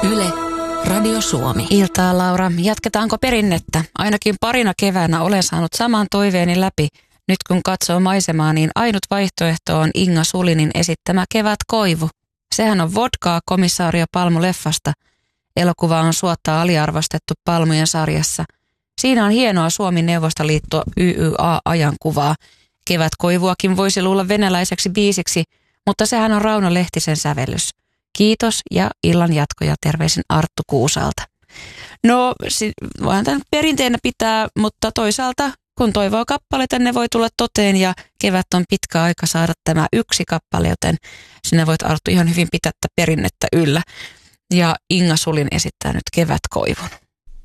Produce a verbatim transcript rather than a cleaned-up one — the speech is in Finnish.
Yle, Radio Suomi. Iltaa, Laura. Jatketaanko perinnettä? Ainakin parina keväänä olen saanut saman toiveeni läpi. Nyt kun katsoo maisemaa, niin ainut vaihtoehto on Inga Sulinin esittämä Kevätkoivu. Sehän on vodkaa Komissaario Palmu-leffasta. Elokuva on suotta aliarvostettu Palmujen sarjassa. Siinä on hienoa Suomi-Neuvostoliitto Y Y A-ajankuvaa. Kevätkoivuakin voisi luulla venäläiseksi biisiksi, mutta sehän on Rauno Lehtisen sävellys. Kiitos ja illan jatkoja, terveisin Arttu Kuusalta. No, voihan tämän perinteenä pitää, mutta toisaalta kun toivoo kappaleita, ne voi tulla toteen ja kevät on pitkä aika saada tämä yksi kappale, joten sinä voit, Arttu, ihan hyvin pitää tätä perinnettä yllä. Ja Inga Sulin esittää nyt Kevätkoivun.